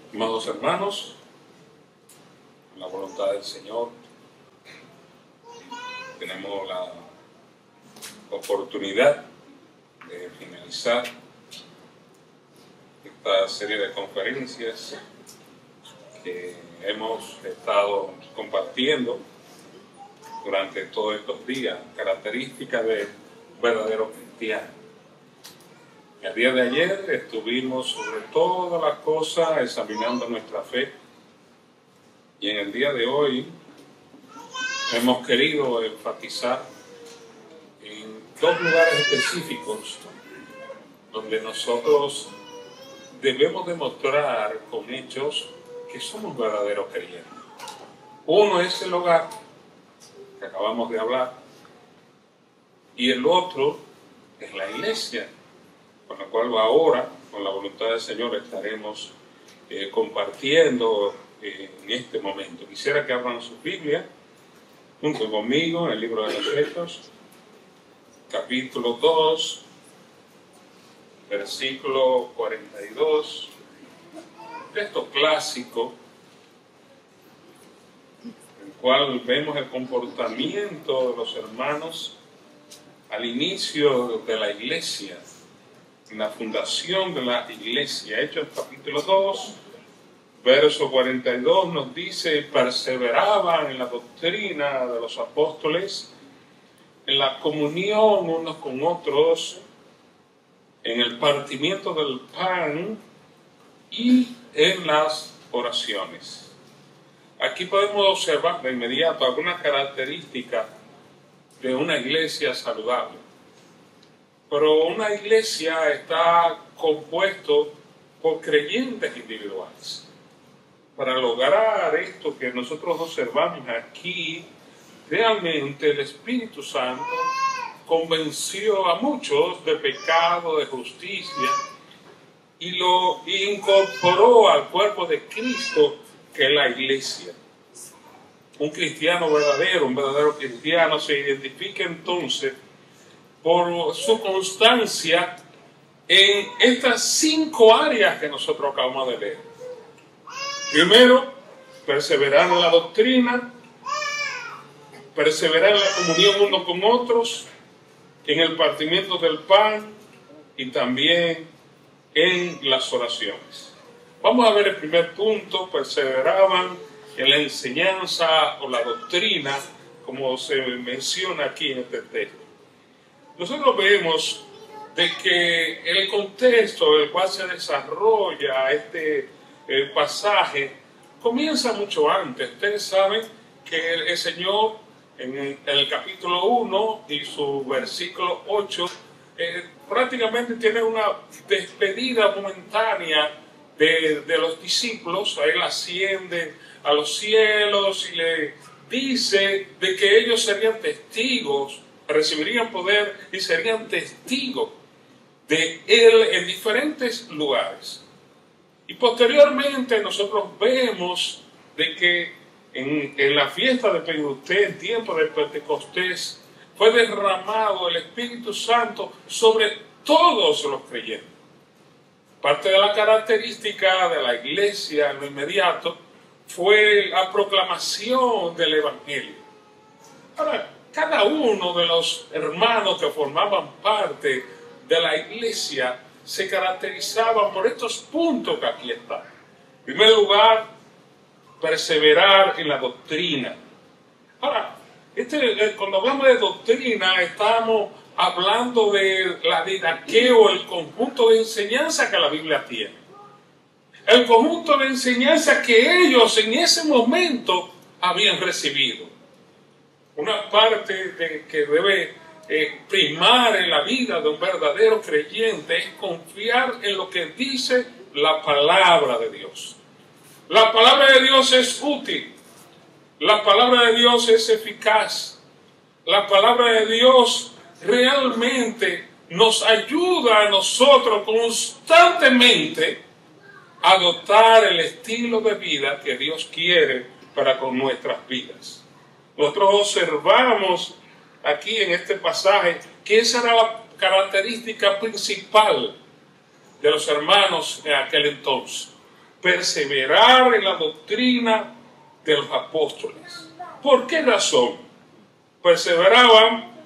Amados hermanos, en la voluntad del Señor, tenemos la oportunidad de finalizar esta serie de conferencias que hemos estado compartiendo durante todos estos días, características de un verdadero cristiano. El día de ayer estuvimos sobre todas las cosas examinando nuestra fe, y en el día de hoy hemos querido enfatizar en dos lugares específicos donde nosotros debemos demostrar con hechos que somos verdaderos creyentes. Uno es el hogar, que acabamos de hablar, y el otro es la iglesia, con la cual ahora, con la voluntad del Señor, estaremos compartiendo en este momento. Quisiera que abran su Biblia junto conmigo en el libro de los Hechos, capítulo 2, versículo 42, texto clásico, en el cual vemos el comportamiento de los hermanos al inicio de la iglesia, en la fundación de la iglesia. Hechos capítulo 2, verso 42 nos dice: perseveraban en la doctrina de los apóstoles, en la comunión unos con otros, en el partimiento del pan y en las oraciones. Aquí podemos observar de inmediato algunas características de una iglesia saludable. Pero una iglesia está compuesto por creyentes individuales. Para lograr esto que nosotros observamos aquí, realmente el Espíritu Santo convenció a muchos de pecado, de justicia, y lo incorporó al cuerpo de Cristo, que es la iglesia. Un cristiano verdadero, un verdadero cristiano se identifica entonces por su constancia en estas 5 áreas que nosotros acabamos de leer. Primero, perseverar en la doctrina, perseverar en la comunión unos con otros, en el partimiento del pan y también en las oraciones. Vamos a ver el primer punto: perseveraban en la enseñanza o la doctrina, como se menciona aquí en este texto. Nosotros vemos de que el contexto en el cual se desarrolla este pasaje comienza mucho antes. Ustedes saben que el Señor en el capítulo 1 y su versículo 8 prácticamente tiene una despedida momentánea de los discípulos. Él asciende a los cielos y le dice de que ellos serían testigos, recibirían poder y serían testigos de Él en diferentes lugares. Y posteriormente nosotros vemos de que en la fiesta de Pentecostés, en tiempo de Pentecostés, fue derramado el Espíritu Santo sobre todos los creyentes. Parte de la característica de la iglesia en lo inmediato fue la proclamación del Evangelio. Ahora, cada uno de los hermanos que formaban parte de la iglesia se caracterizaban por estos puntos que aquí están. En primer lugar, perseverar en la doctrina. Ahora, cuando hablamos de doctrina, estamos hablando de la didaqueo, el conjunto de enseñanza que la Biblia tiene. El conjunto de enseñanza que ellos en ese momento habían recibido. Una parte que debe primar en la vida de un verdadero creyente es confiar en lo que dice la palabra de Dios. La palabra de Dios es útil. La palabra de Dios es eficaz. La palabra de Dios realmente nos ayuda a nosotros constantemente a adoptar el estilo de vida que Dios quiere para con nuestras vidas. Nosotros observamos aquí en este pasaje que esa era la característica principal de los hermanos en aquel entonces. perseverar en la doctrina de los apóstoles. ¿Por qué razón? Perseveraban